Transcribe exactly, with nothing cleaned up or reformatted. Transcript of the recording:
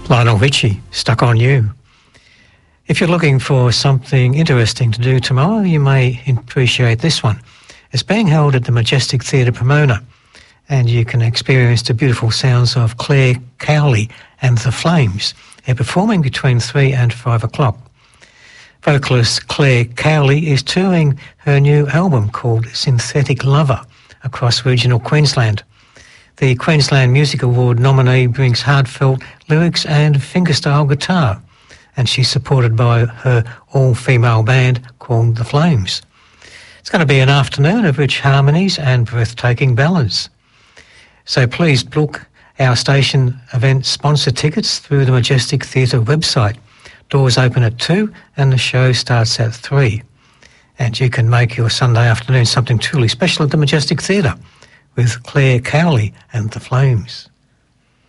Lionel Richie, Stuck on You. If you're looking for something interesting to do tomorrow, you may appreciate this one. It's being held at the Majestic Theatre Pomona, and you can experience the beautiful sounds of Claire Cowley and the Flames. They're performing between three and five o'clock. Vocalist Claire Cowley is touring her new album called Synthetic Lover across regional Queensland. The Queensland Music Award nominee brings heartfelt lyrics and fingerstyle guitar, and she's supported by her all-female band called The Flames. It's going to be an afternoon of rich harmonies and breathtaking ballads. So please book our station event sponsor tickets through the Majestic Theatre website. Doors open at two and the show starts at three. And you can make your Sunday afternoon something truly special at the Majestic Theatre with Claire Cowley and The Flames.